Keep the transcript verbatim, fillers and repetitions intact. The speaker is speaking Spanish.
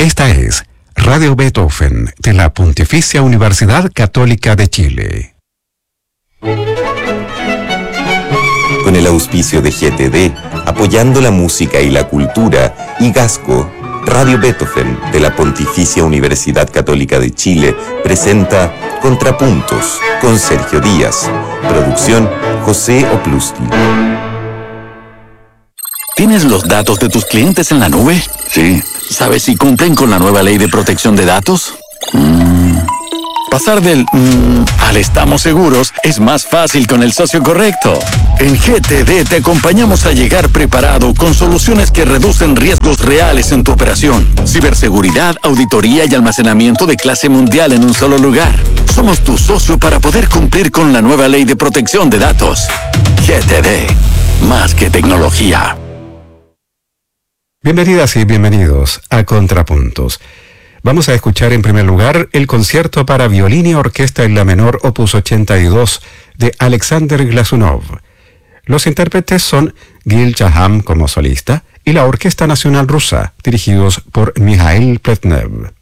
Esta es Radio Beethoven de la Pontificia Universidad Católica de Chile. Con el auspicio de G T D, apoyando la música y la cultura, y Gasco, Radio Beethoven de la Pontificia Universidad Católica de Chile presenta Contrapuntos con Sergio Díaz. Producción José Opluski. ¿Tienes los datos de tus clientes en la nube? Sí. ¿Sabes si cumplen con la nueva ley de protección de datos? Mm. Pasar del mm, al estamos seguros es más fácil con el socio correcto. En G T D te acompañamos a llegar preparado con soluciones que reducen riesgos reales en tu operación. Ciberseguridad, auditoría y almacenamiento de clase mundial en un solo lugar. Somos tu socio para poder cumplir con la nueva ley de protección de datos. G T D, más que tecnología. Bienvenidas y bienvenidos a Contrapuntos. Vamos a escuchar en primer lugar el concierto para violín y orquesta en la menor opus ochenta y dos de Alexander Glazunov. Los intérpretes son Gil Shaham como solista y la Orquesta Nacional Rusa, dirigidos por Mikhail Pletnev.